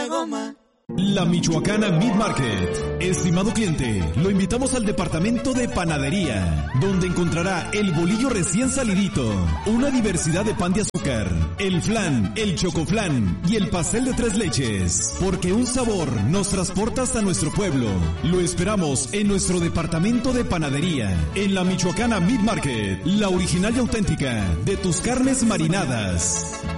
goma. La Michoacana Meat Market. Estimado cliente, lo invitamos al departamento de panadería, donde encontrará el bolillo recién salidito, una diversidad de pan de azúcar, el flan, el chocoflan y el pastel de 3 leches, porque un sabor nos transporta hasta nuestro pueblo. Lo esperamos en nuestro departamento de panadería, en la Michoacana Meat Market, la original y auténtica de tus carnes marinadas.